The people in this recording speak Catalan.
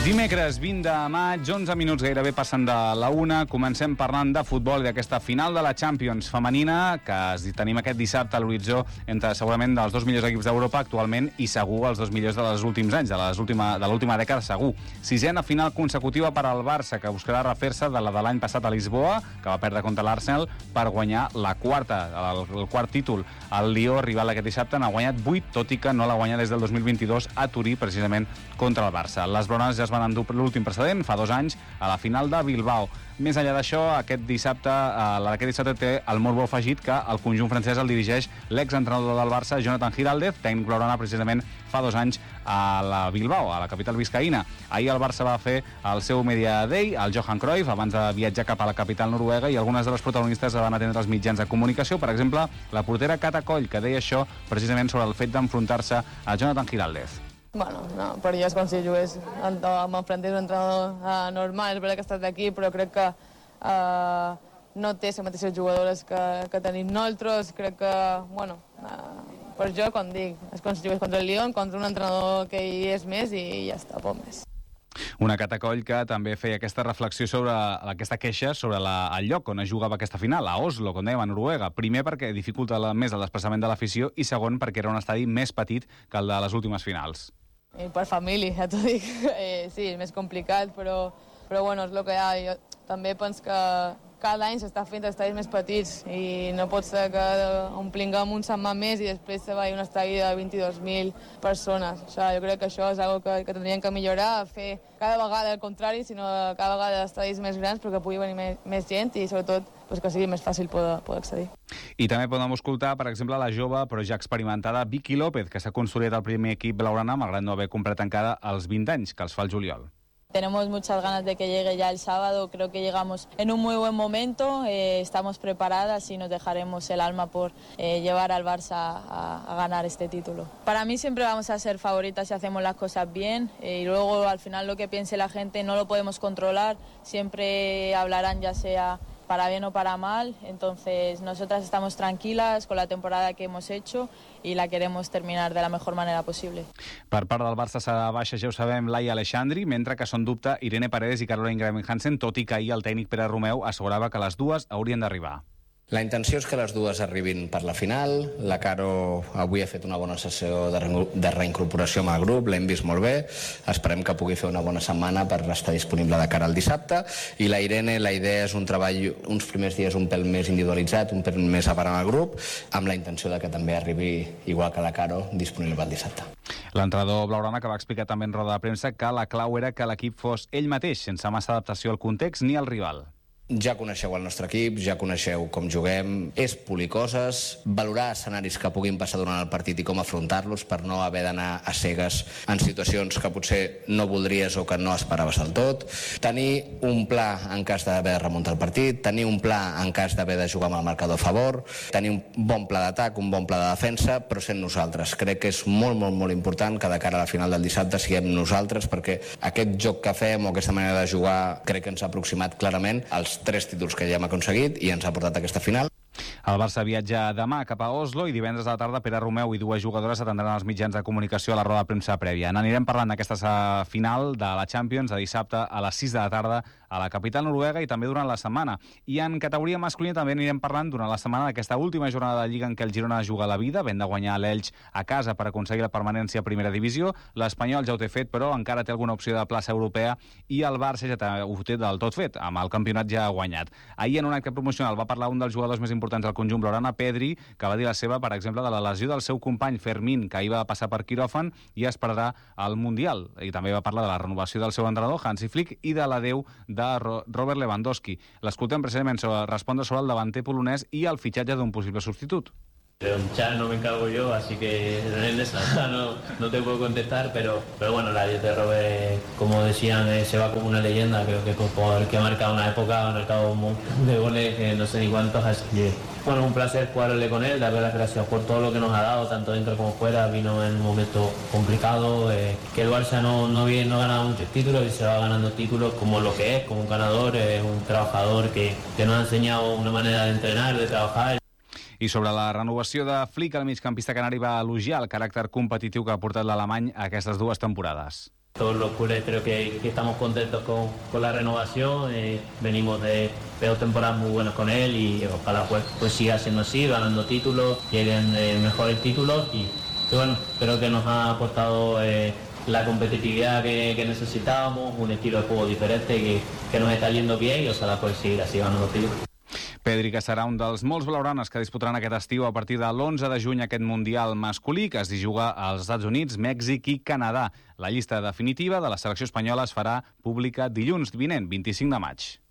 Dimecres 20 de maig, 11 minuts gairebé passen de la 1. Comencem parlant de futbol i d'aquesta final de la Champions femenina que tenim aquest dissabte a l'horitzó entre segurament dels dos millors equips d'Europa actualment i segur els dos millors dels últims anys, de l'última dècada segur. Sisena final consecutiva per al Barça, que buscarà refer-se de la de l'any passat a Lisboa, que va perdre contra l'Arsenal, per guanyar la quarta, el quart títol. El Lió, rival aquest dissabte, n'ha guanyat 8, tot i que no l'ha guanyat des del 2022 a Turí, precisament contra el Barça. Les blaugranes ja es van endur l'últim precedent, fa 2 anys, a la final de Bilbao. Més enllà d'això, aquest dissabte té el morbo afegit que el conjunt francès el dirigeix l'exentrenador del Barça, Jonathan Giraldez, tècnic blaugrana precisament fa 2 anys a la Bilbao, a la capital biscaïna. Ahir el Barça va fer el seu Media Day, el Johan Cruyff, abans de viatjar cap a la capital noruega, i algunes de les protagonistes van atendre els mitjans de comunicació. Per exemple, la portera Cata Coll, que deia això precisament sobre el fet d'enfrontar-se a Jonathan Giraldez. Bueno, no, per jo és com si jugués m'enfrontés un entrenador normal, és veritat que ha estat aquí, però crec que no té les mateixes jugadores que tenim nosaltres. Crec que, bueno, per jo, com dic, és com si jugués contra el Lyon, contra un entrenador que hi és més i ja està, poc més. Una Cata Coll que també feia aquesta reflexió sobre aquesta queixa sobre el lloc on es jugava aquesta final, a Oslo, com dèiem, a Noruega. Primer perquè dificulta més el desplaçament de l'afició i segon perquè era un estadi més petit que el de les últimes finals. I per família, ja t'ho dic. Sí, és més complicat, però bueno, és el que hi ha. Jo també penso que cada any s'està fent estadis més petits i no pot ser que omplinguem un setmà més i després se vagi un estadi de 22.000 persones. O sigui, jo crec que això és una cosa que tindríem que millorar, fer cada vegada el contrari, sinó cada vegada estadis més grans perquè pugui venir més gent i sobretot que sigui més fàcil poder accedir. I també podem escoltar, per exemple, la jove però ja experimentada Vicky López, que s'ha consolidat al primer equip blaugrana malgrat no haver complet encara els 20 anys, que els fa el juliol. Tenemos muchas ganas de que llegue ya el sábado, creo que llegamos en un muy buen momento, estamos preparadas y nos dejaremos el alma por llevar al Barça a ganar este título. Para mí siempre vamos a ser favoritas si hacemos las cosas bien y luego al final lo que piense la gente no lo podemos controlar, siempre hablarán ya sea para bien o para mal, entonces nosotras estamos tranquilas con la temporada que hemos hecho y la queremos terminar de la mejor manera posible. Per part del Barça serà baixa, ja ho sabem, Laia Aleixandri, mentre que són dubte Irene Paredes i Caroline Graham-Hansen, tot i que ahir el tècnic Pere Romeu assegurava que les dues haurien d'arribar. La intenció és que les dues arribin per la final. La Caro avui ha fet una bona sessió de reincorporació amb el grup, l'hem vist molt bé, esperem que pugui fer una bona setmana per estar disponible de cara al dissabte, i la Irene, la idea és un treball uns primers dies un pèl més individualitzat, un pèl més separat al grup, amb la intenció de que també arribi, igual que la Caro, disponible pel dissabte. L'entrenador blaugrana que va explicar també en roda de premsa que la clau era que l'equip fos ell mateix, sense massa adaptació al context ni al rival. Ja coneixeu el nostre equip, ja coneixeu com juguem, és polir coses, valorar escenaris que puguin passar durant el partit i com afrontar-los per no haver d'anar a cegues en situacions que potser no voldries o que no esperaves del tot, tenir un pla en cas d'haver de remuntar el partit, tenir un pla en cas d'haver de jugar amb el marcador a favor, tenir un bon pla d'atac, un bon pla de defensa, però sent nosaltres. Crec que és molt, molt, molt important que de cara a la final del dissabte siguem nosaltres, perquè aquest joc que fem o aquesta manera de jugar crec que ens ha aproximat clarament als 3 títols que ja hem aconseguit i ens ha portat a aquesta final. El Barça viatja demà cap a Oslo i divendres a la tarda Pere Romeu i dues jugadores atendran els mitjans de comunicació a la roda de premsa prèvia. N'anirem parlant d'aquesta final de la Champions de dissabte a les 6 de la tarda a la capital noruega i també durant la setmana. I en categoria masculina també anirem parlant durant la setmana d'aquesta última jornada de Lliga en què el Girona juga la vida, ben de guanyar l'Elx a casa per aconseguir la permanència a primera divisió. L'Espanyol ja ho té fet, però encara té alguna opció de plaça europea i el Barça ja ho té del tot fet, amb el campionat ja guanyat. Ahir en un acte promocional va parlar un dels jugadors més importants del conjunt blaugrana, Pedri, que va dir la seva, per exemple, de la lesió del seu company Fermín, que ahir va passar per quiròfan i esperarà al Mundial. I també va parlar de la renovació del seu entrenador, Hansi Flick, i de l'adeu de Robert Lewandowski. L'escoltem precisament respondre sobre el davanter polonès i el fitxatge d'un possible substitut. Pero un chat no me encargo yo, así que en esa no te puedo contestar, pero bueno, la de Robert, como decían, se va como una leyenda, creo que que ha marcado una época, ha marcado un montón de goles, no sé ni cuántos, así que bueno, un placer jugarle con él, darle las gracias por todo lo que nos ha dado, tanto dentro como fuera. Vino en un momento complicado, que el Barça no ganaba muchos títulos y se va ganando títulos como lo que es, como un ganador, un trabajador que nos ha enseñado una manera de entrenar, de trabajar. I sobre la renovació de Flick, el migcampista canari va elogiar el caràcter competitiu que ha portat l'alemany a aquestes dues temporades. Todos los culés creo que estamos contentos con la renovación. Venimos de 2 temporadas muy buenas con él y ojalá pues siga siendo así, ganando títulos, lleguen mejores títulos y bueno, creo que nos ha aportado la competitividad que necesitábamos, un estilo de juego diferente que nos està yendo bien i ojalà pues seguir así ganando títulos. Pedri, que serà un dels molts blaugranes que disputaran aquest estiu a partir de l'11 de juny aquest Mundial masculí, que es juga als Estats Units, Mèxic i Canadà. La llista definitiva de la selecció espanyola es farà pública dilluns vinent, 25 de maig.